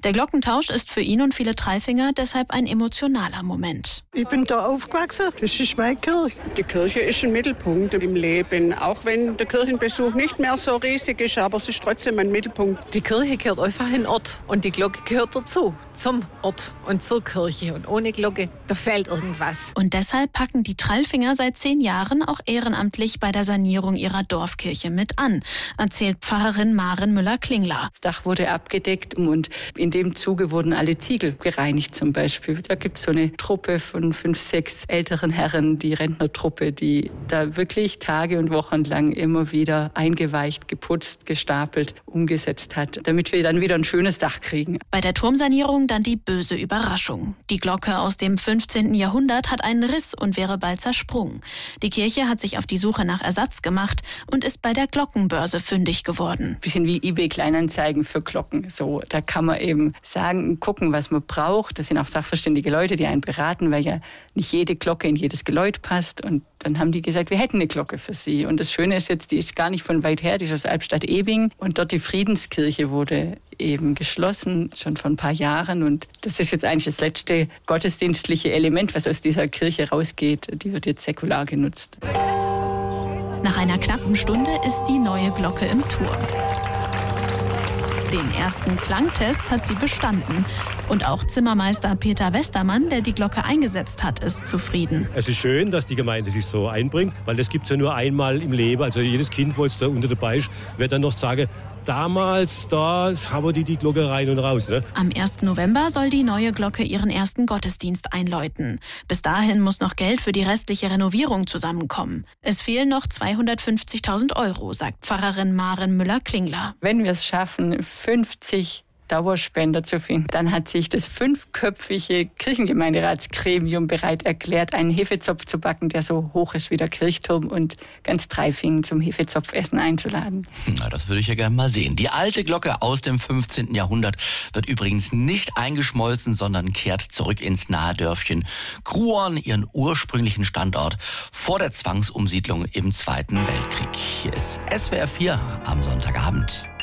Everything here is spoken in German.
Der Glockentausch ist für ihn und viele Treilfinger deshalb ein emotionaler Moment. Ich bin da aufgewachsen, das ist meine Kirche. Die Kirche ist ein Mittelpunkt im Leben, auch wenn der Kirchenbesuch nicht mehr so riesig ist, aber es ist trotzdem ein Mittelpunkt. Die Kirche gehört einfach in den Ort und die Glocke gehört dazu, zum Ort und zur Kirche. Und ohne Glocke, da fehlt irgendwas. Und deshalb packen die Treilfinger seit 10 Jahren auch ehrenamtlich bei der Sanierung ihrer Dorfkirche mit an, erzählt Pfarrerin Maren Müller-Klingler. Das Dach wurde abgedeckt und in dem Zuge wurden alle Ziegel gereinigt zum Beispiel. Da gibt es so eine Truppe von 5, 6 älteren Herren, die Rentnertruppe, die da wirklich Tage und Wochen lang immer wieder eingeweicht, geputzt, gestapelt, umgesetzt hat, damit wir dann wieder ein schönes Dach kriegen. Bei der Turmsanierung dann die böse Überraschung. Die Glocke aus dem 15. Jahrhundert hat einen Riss und wäre bald zersprungen. Die Kirche hat sich auf die Suche nach Ersatz gemacht und ist bei der Glockenbörse fündig geworden. Bisschen wie eBay-Kleinanzeigen für Glocken. So, da kann man eben sagen, gucken, was man braucht. Das sind auch sachverständige Leute, die einen beraten, weil ja nicht jede Glocke in jedes Geläut passt. Und dann haben die gesagt, wir hätten eine Glocke für sie. Und das Schöne ist jetzt, die ist gar nicht von weit her, die ist aus Albstadt-Ebing. Und dort die Friedenskirche wurde eben geschlossen, schon vor ein paar Jahren. Und das ist jetzt eigentlich das letzte gottesdienstliche Element, was aus dieser Kirche rausgeht. Die wird jetzt säkular genutzt. Nach einer knappen Stunde ist die neue Glocke im Turm. Den ersten Klangtest hat sie bestanden. Und auch Zimmermeister Peter Westermann, der die Glocke eingesetzt hat, ist zufrieden. Es ist schön, dass die Gemeinde sich so einbringt, weil das gibt es ja nur einmal im Leben. Also jedes Kind, wo jetzt da unter dabei ist, wird dann noch sagen, damals, da haben die Glocke rein und raus. Ne? Am 1. November soll die neue Glocke ihren ersten Gottesdienst einläuten. Bis dahin muss noch Geld für die restliche Renovierung zusammenkommen. Es fehlen noch 250.000 €, sagt Pfarrerin Maren Müller-Klingler. Wenn wir es schaffen, 50 Dauerspender zu finden, dann hat sich das 5-köpfige Kirchengemeinderatsgremium bereit erklärt, einen Hefezopf zu backen, der so hoch ist wie der Kirchturm und ganz Treilfingen zum Hefezopfessen einzuladen. Na, das würde ich ja gerne mal sehen. Die alte Glocke aus dem 15. Jahrhundert wird übrigens nicht eingeschmolzen, sondern kehrt zurück ins nahe Dörfchen Gruon, ihren ursprünglichen Standort vor der Zwangsumsiedlung im Zweiten Weltkrieg. Hier ist SWR 4 am Sonntagabend.